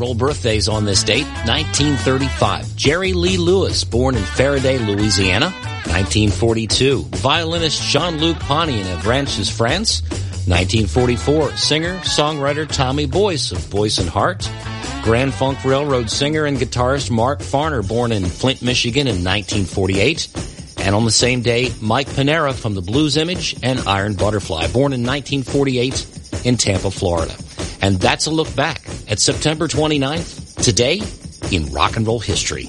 roll birthdays on this date. 1935, Jerry Lee Lewis, born in Faraday, Louisiana. 1942, violinist Jean-Luc Ponty in Avranches, France. 1944, singer, songwriter Tommy Boyce of Boyce and Hart. Grand Funk Railroad singer and guitarist Mark Farner, born in Flint, Michigan in 1948. And on the same day, Mike Panera from the Blues Image and Iron Butterfly, born in 1948 in Tampa, Florida. And that's a look back at September 29th, today in rock and roll history.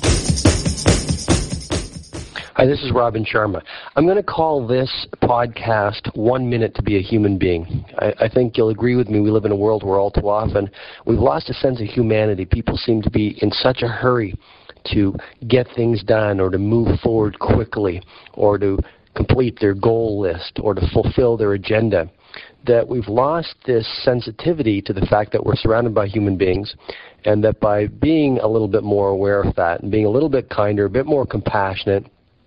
Hi, this is Robin Sharma. I'm going to call this podcast 1 Minute to be a Human Being. I think you'll agree with me. We live in a world where all too often we've lost a sense of humanity. People seem to be in such a hurry to get things done or to move forward quickly or to complete their goal list or to fulfill their agenda, that we've lost this sensitivity to the fact that we're surrounded by human beings, and that by being a little bit more aware of that and being a little bit kinder, a bit more compassionate,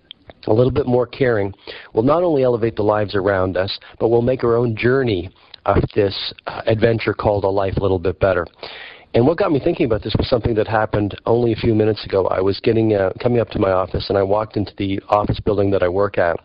a little bit more caring, will not only elevate the lives around us, but will make our own journey of this adventure called a life a little bit better. And what got me thinking about this was something that happened only a few minutes ago. I was coming up to my office, and I walked into the office building that I work at.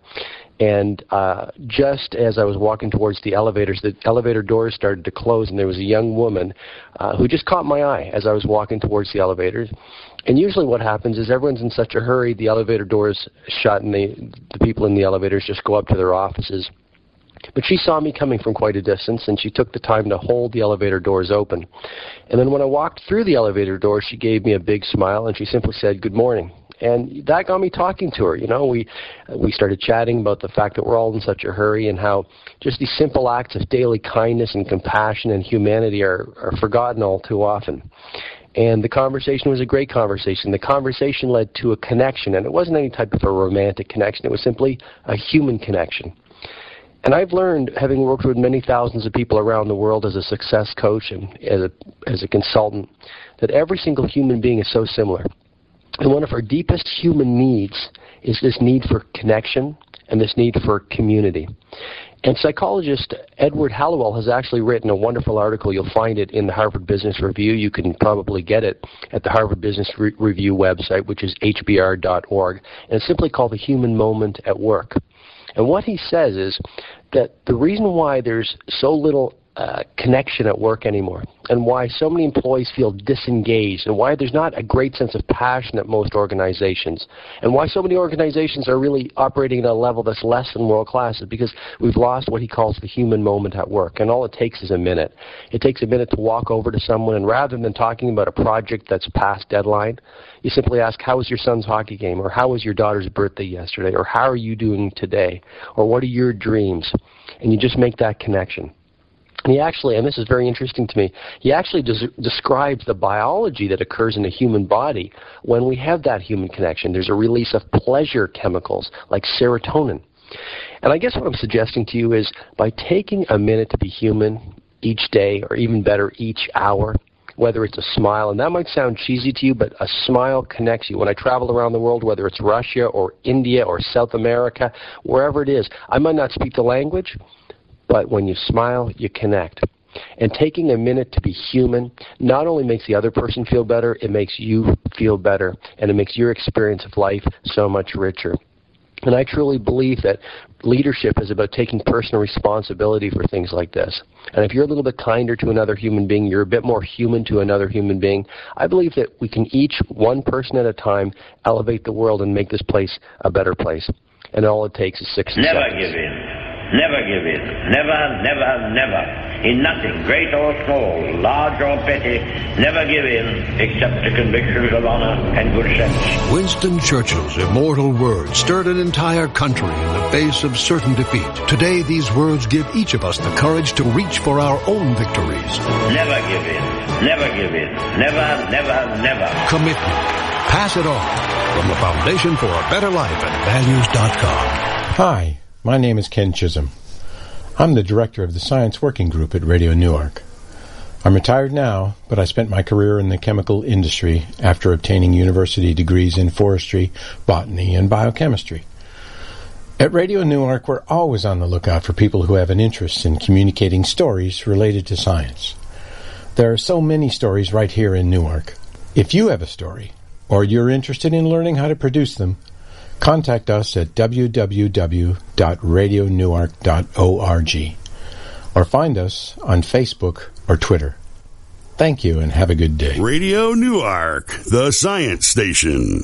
And just as I was walking towards the elevator doors started to close, and there was a young woman who just caught my eye as I was walking towards the elevators. And usually what happens is everyone's in such a hurry, the elevator doors shut, and the people in the elevators just go up to their offices. But she saw me coming from quite a distance, and she took the time to hold the elevator doors open. And then when I walked through the elevator door, she gave me a big smile, and she simply said, "Good morning." And that got me talking to her. You know, we started chatting about the fact that we're all in such a hurry and how just these simple acts of daily kindness and compassion and humanity are forgotten all too often. And the conversation was a great conversation. The conversation led to a connection, and it wasn't any type of a romantic connection. It was simply a human connection. And I've learned, having worked with many thousands of people around the world as a success coach and as a consultant, that every single human being is so similar. And one of our deepest human needs is this need for connection and this need for community. And psychologist Edward Hallowell has actually written a wonderful article. You'll find it in the Harvard Business Review. You can probably get it at the Harvard Business Review website, which is hbr.org. And it's simply called The Human Moment at Work. And what he says is that the reason why there's so little connection at work anymore, and why so many employees feel disengaged, and why there's not a great sense of passion at most organizations, and why so many organizations are really operating at a level that's less than world class, is because we've lost what he calls the human moment at work. And all it takes is a minute. It takes a minute to walk over to someone, and rather than talking about a project that's past deadline, you simply ask, how was your son's hockey game, or how was your daughter's birthday yesterday, or how are you doing today, or what are your dreams? And you just make that connection. And he actually, and this is very interesting to me, he actually describes the biology that occurs in the human body when we have that human connection. There's a release of pleasure chemicals like serotonin. And I guess what I'm suggesting to you is by taking a minute to be human each day, or even better, each hour, whether it's a smile, and that might sound cheesy to you, but a smile connects you. When I travel around the world, whether it's Russia or India or South America, wherever it is, I might not speak the language, but when you smile, you connect. And taking a minute to be human not only makes the other person feel better, it makes you feel better, and it makes your experience of life so much richer. And I truly believe that leadership is about taking personal responsibility for things like this. And if you're a little bit kinder to another human being, you're a bit more human to another human being, I believe that we can each, one person at a time, elevate the world and make this place a better place. And all it takes is 60 seconds. Never give in. Never give in. Never, never, never. In nothing, great or small, large or petty, never give in except to convictions of honor and good sense. Winston Churchill's immortal words stirred an entire country in the face of certain defeat. Today, these words give each of us the courage to reach for our own victories. Never give in. Never give in. Never, never, never. Commitment. Pass it on. From the Foundation for a Better Life at values.com. Hi. My name is Ken Chisholm. I'm the director of the Science Working Group at Radio Newark. I'm retired now, but I spent my career in the chemical industry after obtaining university degrees in forestry, botany, and biochemistry. At Radio Newark, we're always on the lookout for people who have an interest in communicating stories related to science. There are so many stories right here in Newark. If you have a story, or you're interested in learning how to produce them, contact us at www.radionewark.org or find us on Facebook or Twitter. Thank you and have a good day. Radio Newark, the science station.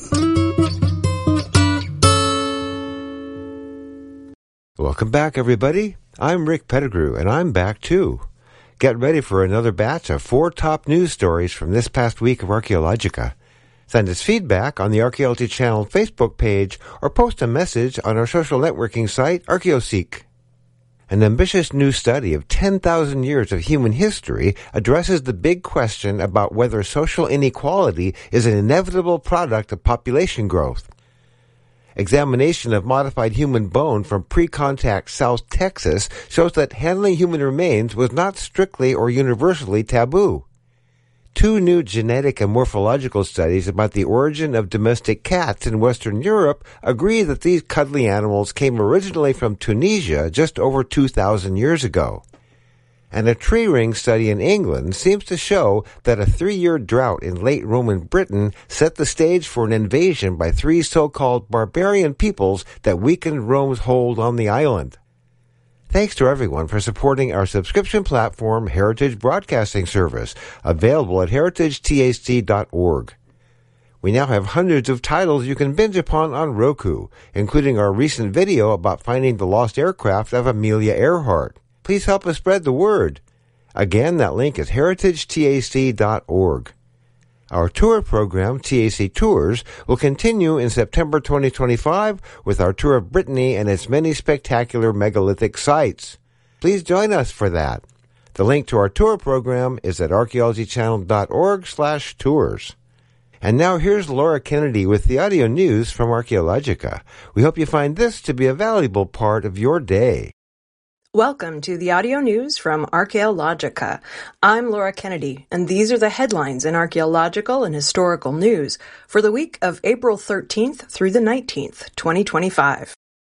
Welcome back, everybody. I'm Rick Pettigrew, and I'm back too. Get ready for another batch of 4 top news stories from this past week of Archaeologica. Send us feedback on the Archaeology Channel Facebook page or post a message on our social networking site, ArchaeoSeek. An ambitious new study of 10,000 years of human history addresses the big question about whether social inequality is an inevitable product of population growth. Examination of modified human bone from pre-contact South Texas shows that handling human remains was not strictly or universally taboo. 2 new genetic and morphological studies about the origin of domestic cats in Western Europe agree that these cuddly animals came originally from Tunisia just over 2,000 years ago. And a tree ring study in England seems to show that a 3-year drought in late Roman Britain set the stage for an invasion by 3 so-called barbarian peoples that weakened Rome's hold on the island. Thanks to everyone for supporting our subscription platform, Heritage Broadcasting Service, available at heritagetast.org. We now have hundreds of titles you can binge upon on Roku, including our recent video about finding the lost aircraft of Amelia Earhart. Please help us spread the word. Again, that link is heritagetast.org. Our tour program, TAC Tours, will continue in September 2025 with our tour of Brittany and its many spectacular megalithic sites. Please join us for that. The link to our tour program is at archaeologychannel.org/tours. And now here's Laura Kennedy with the audio news from Archaeologica. We hope you find this to be a valuable part of your day. Welcome to the audio news from Archaeologica. I'm Laura Kennedy, and these are the headlines in archaeological and historical news for the week of April 13th through the 19th, 2025.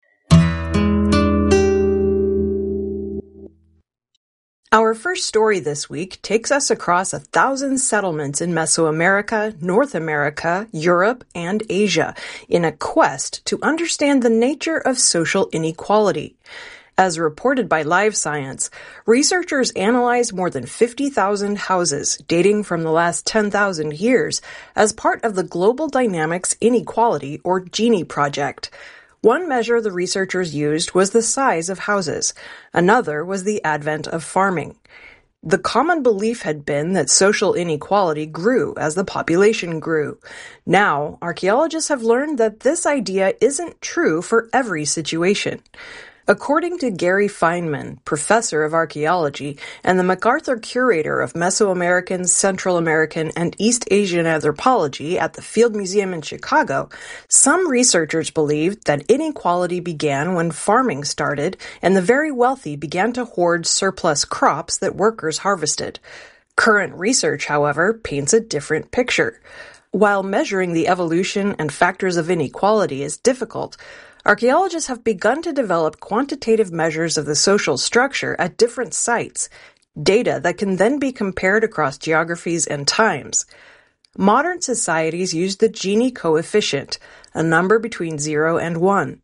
Our first story this week takes us across 1,000 settlements in Mesoamerica, North America, Europe, and Asia in a quest to understand the nature of social inequality. As reported by Live Science, researchers analyzed more than 50,000 houses dating from the last 10,000 years as part of the Global Dynamics Inequality, or Gini project. One measure the researchers used was the size of houses. Another was the advent of farming. The common belief had been that social inequality grew as the population grew. Now, archaeologists have learned that this idea isn't true for every situation. According to Gary Feynman, professor of archaeology and the MacArthur Curator of Mesoamerican, Central American, and East Asian anthropology at the Field Museum in Chicago, some researchers believed that inequality began when farming started and the very wealthy began to hoard surplus crops that workers harvested. Current research, however, paints a different picture. While measuring the evolution and factors of inequality is difficult, archaeologists have begun to develop quantitative measures of the social structure at different sites, data that can then be compared across geographies and times. Modern societies use the Gini coefficient, a number between 0 and 1.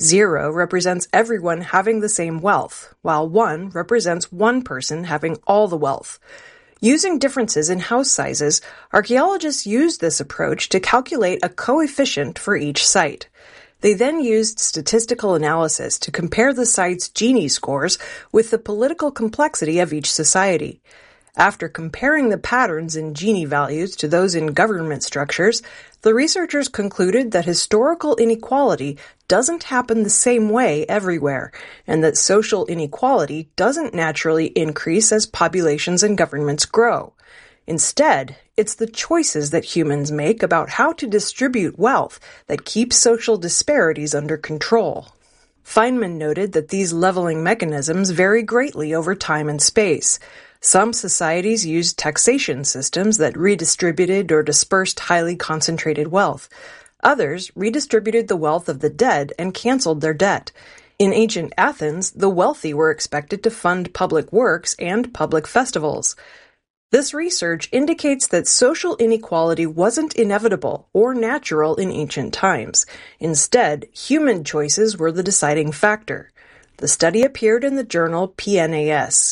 0 represents everyone having the same wealth, while 1 represents one person having all the wealth. Using differences in house sizes, archaeologists used this approach to calculate a coefficient for each site. They then used statistical analysis to compare the site's Gini scores with the political complexity of each society. After comparing the patterns in Gini values to those in government structures, the researchers concluded that historical inequality doesn't happen the same way everywhere, and that social inequality doesn't naturally increase as populations and governments grow. Instead, it's the choices that humans make about how to distribute wealth that keep social disparities under control. Feynman noted that these leveling mechanisms vary greatly over time and space. Some societies used taxation systems that redistributed or dispersed highly concentrated wealth. Others redistributed the wealth of the dead and canceled their debt. In ancient Athens, the wealthy were expected to fund public works and public festivals. This research indicates that social inequality wasn't inevitable or natural in ancient times. Instead, human choices were the deciding factor. The study appeared in the journal PNAS.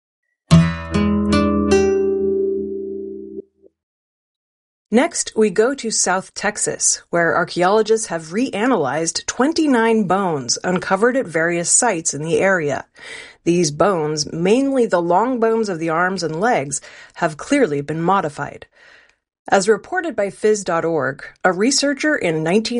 Next, we go to South Texas, where archaeologists have reanalyzed 29 bones uncovered at various sites in the area. These bones, mainly the long bones of the arms and legs, have clearly been modified. As reported by Phys.org, a researcher in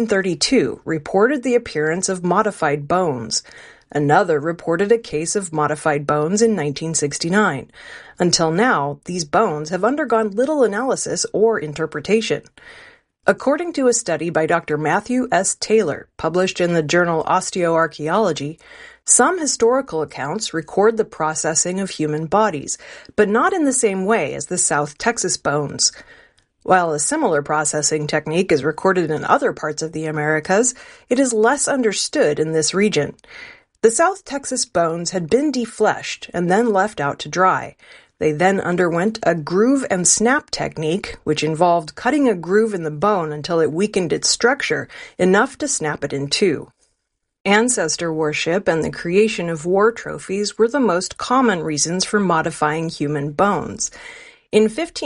1932 reported the appearance of modified bones. Another reported a case of modified bones in 1969. Until now, these bones have undergone little analysis or interpretation. According to a study by Dr. Matthew S. Taylor, published in the journal Osteoarchaeology, some historical accounts record the processing of human bodies, but not in the same way as the South Texas bones. While a similar processing technique is recorded in other parts of the Americas, it is less understood in this region. The South Texas bones had been defleshed and then left out to dry. They then underwent a groove and snap technique, which involved cutting a groove in the bone until it weakened its structure enough to snap it in two. Ancestor worship and the creation of war trophies were the most common reasons for modifying human bones. In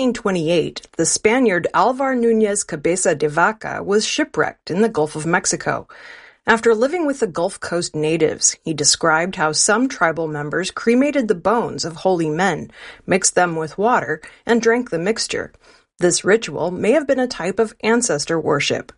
1528, the Spaniard Alvar Núñez Cabeza de Vaca was shipwrecked in the Gulf of Mexico. After living with the Gulf Coast natives, he described how some tribal members cremated the bones of holy men, mixed them with water, and drank the mixture. This ritual may have been a type of ancestor worship.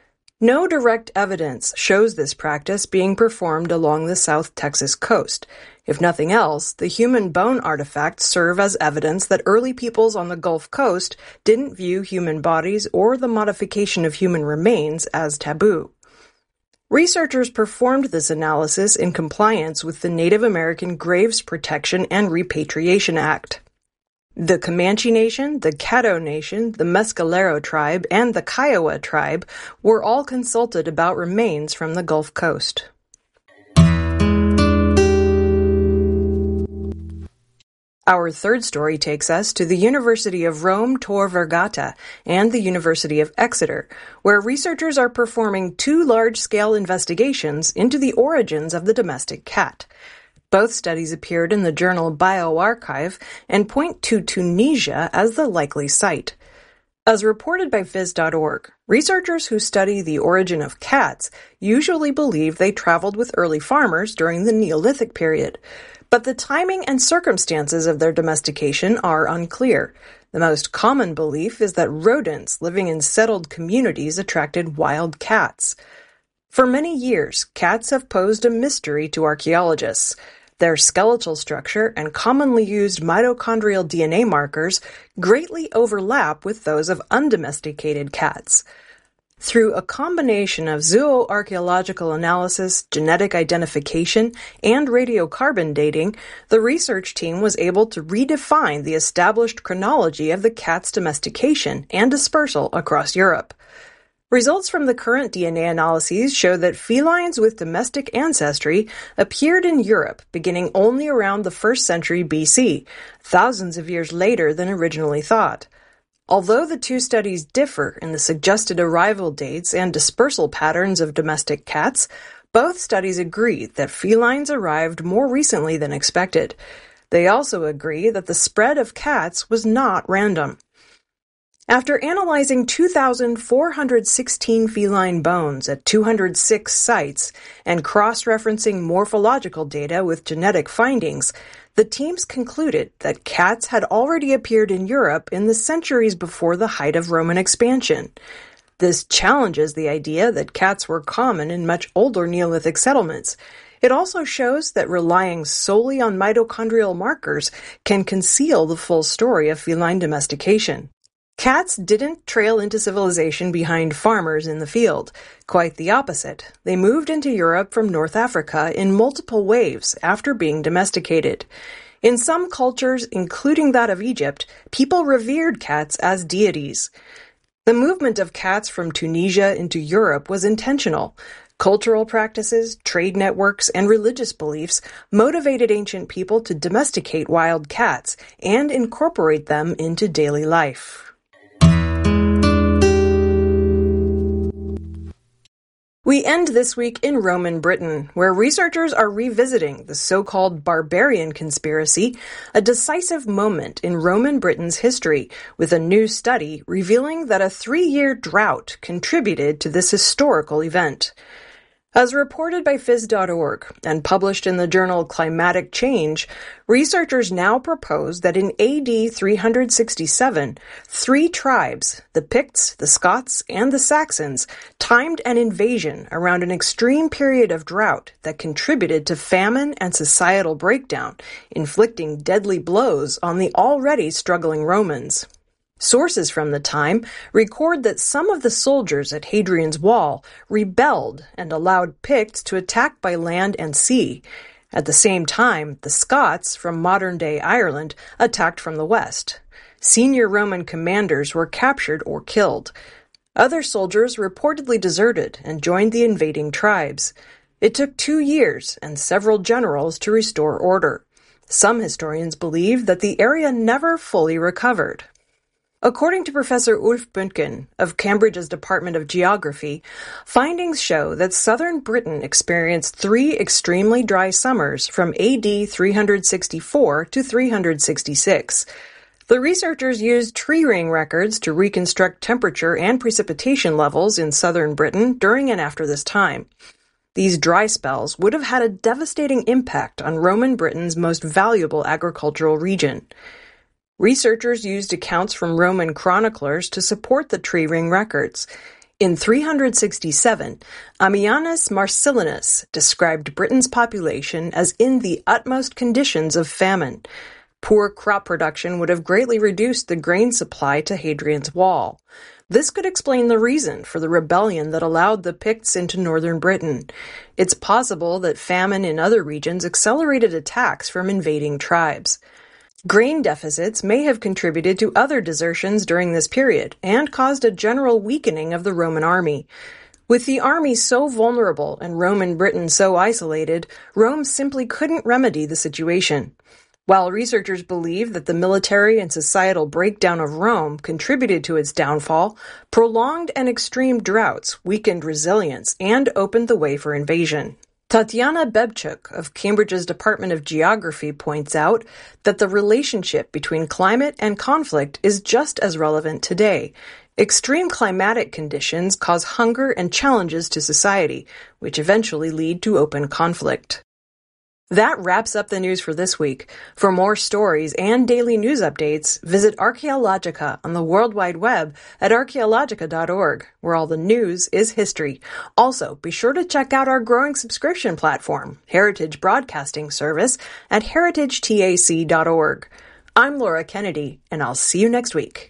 No direct evidence shows this practice being performed along the South Texas coast. If nothing else, the human bone artifacts serve as evidence that early peoples on the Gulf Coast didn't view human bodies or the modification of human remains as taboo. Researchers performed this analysis in compliance with the Native American Graves Protection and Repatriation Act. The Comanche Nation, the Caddo Nation, the Mescalero tribe, and the Kiowa tribe were all consulted about remains from the Gulf Coast. Our third story takes us to the University of Rome Tor Vergata and the University of Exeter, where researchers are performing two large-scale investigations into the origins of the domestic cat. Both studies appeared in the journal BioArchive and point to Tunisia as the likely site. As reported by Phys.org, researchers who study the origin of cats usually believe they traveled with early farmers during the Neolithic period. But the timing and circumstances of their domestication are unclear. The most common belief is that rodents living in settled communities attracted wild cats. For many years, cats have posed a mystery to archaeologists. Their skeletal structure and commonly used mitochondrial DNA markers greatly overlap with those of undomesticated cats. Through a combination of zooarchaeological analysis, genetic identification, and radiocarbon dating, the research team was able to redefine the established chronology of the cat's domestication and dispersal across Europe. Results from the current DNA analyses show that felines with domestic ancestry appeared in Europe beginning only around the 1st century BC, thousands of years later than originally thought. Although the two studies differ in the suggested arrival dates and dispersal patterns of domestic cats, both studies agree that felines arrived more recently than expected. They also agree that the spread of cats was not random. After analyzing 2,416 feline bones at 206 sites and cross-referencing morphological data with genetic findings, the teams concluded that cats had already appeared in Europe in the centuries before the height of Roman expansion. This challenges the idea that cats were common in much older Neolithic settlements. It also shows that relying solely on mitochondrial markers can conceal the full story of feline domestication. Cats didn't trail into civilization behind farmers in the field. Quite the opposite. They moved into Europe from North Africa in multiple waves after being domesticated. In some cultures, including that of Egypt, people revered cats as deities. The movement of cats from Tunisia into Europe was intentional. Cultural practices, trade networks, and religious beliefs motivated ancient people to domesticate wild cats and incorporate them into daily life. We end this week in Roman Britain, where researchers are revisiting the so-called barbarian conspiracy, a decisive moment in Roman Britain's history, with a new study revealing that a 3-year drought contributed to this historical event. As reported by Phys.org and published in the journal Climatic Change, researchers now propose that in AD 367, 3 tribes, the Picts, the Scots, and the Saxons, timed an invasion around an extreme period of drought that contributed to famine and societal breakdown, inflicting deadly blows on the already struggling Romans. Sources from the time record that some of the soldiers at Hadrian's Wall rebelled and allowed Picts to attack by land and sea. At the same time, the Scots from modern-day Ireland attacked from the west. Senior Roman commanders were captured or killed. Other soldiers reportedly deserted and joined the invading tribes. It took 2 years and several generals to restore order. Some historians believe that the area never fully recovered. According to Professor Ulf Bündgen of Cambridge's Department of Geography, findings show that southern Britain experienced 3 extremely dry summers from AD 364 to 366. The researchers used tree ring records to reconstruct temperature and precipitation levels in southern Britain during and after this time. These dry spells would have had a devastating impact on Roman Britain's most valuable agricultural region. Researchers used accounts from Roman chroniclers to support the tree ring records. In 367, Ammianus Marcellinus described Britain's population as in the utmost conditions of famine. Poor crop production would have greatly reduced the grain supply to Hadrian's Wall. This could explain the reason for the rebellion that allowed the Picts into northern Britain. It's possible that famine in other regions accelerated attacks from invading tribes. Grain deficits may have contributed to other desertions during this period and caused a general weakening of the Roman army. With the army so vulnerable and Roman Britain so isolated, Rome simply couldn't remedy the situation. While researchers believe that the military and societal breakdown of Rome contributed to its downfall, prolonged and extreme droughts weakened resilience and opened the way for invasion. Tatiana Bebchuk of Cambridge's Department of Geography points out that the relationship between climate and conflict is just as relevant today. Extreme climatic conditions cause hunger and challenges to society, which eventually lead to open conflict. That wraps up the news for this week. For more stories and daily news updates, visit Archaeologica on the World Wide Web at archaeologica.org, where all the news is history. Also, be sure to check out our growing subscription platform, Heritage Broadcasting Service, at heritagetac.org. I'm Laura Kennedy, and I'll see you next week.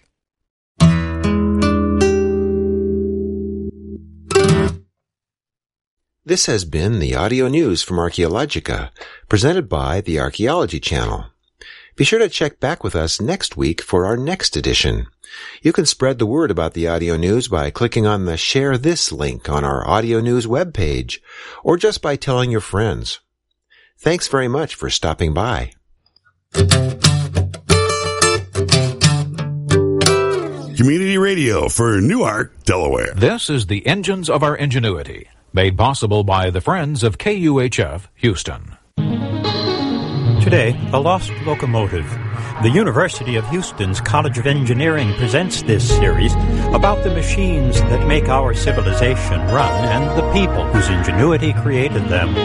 This has been the audio news from Archaeologica, presented by the Archaeology Channel. Be sure to check back with us next week for our next edition. You can spread the word about the audio news by clicking on the Share This link on our audio news webpage, or just by telling your friends. Thanks very much for stopping by. Community Radio for Newark, Delaware. This is the Engines of Our Ingenuity, made possible by the Friends of KUHF Houston. Today, a lost locomotive. The University of Houston's College of Engineering presents this series about the machines that make our civilization run and the people whose ingenuity created them.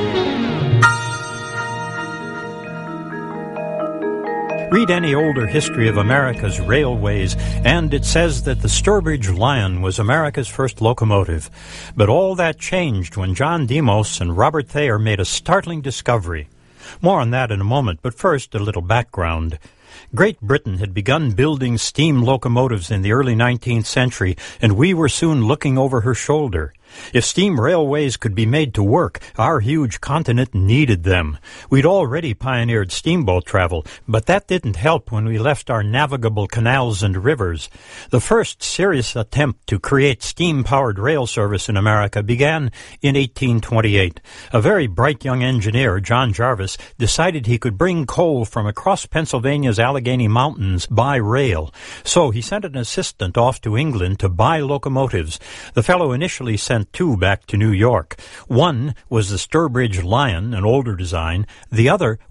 Read any older history of America's railways, and it says that the Sturbridge Lion was America's first locomotive. But all that changed when John Demos and Robert Thayer made a startling discovery. More on that in a moment, but first a little background. Great Britain had begun building steam locomotives in the early 19th century, and we were soon looking over her shoulder. If steam railways could be made to work, our huge continent needed them. We'd already pioneered steamboat travel, but that didn't help when we left our navigable canals and rivers. The first serious attempt to create steam-powered rail service in America began in 1828. A very bright young engineer, John Jarvis, decided he could bring coal from across Pennsylvania's Allegheny Mountains by rail. So he sent an assistant off to England to buy locomotives. The fellow initially sent two back to New York. One was the Sturbridge Lion, an older design. The other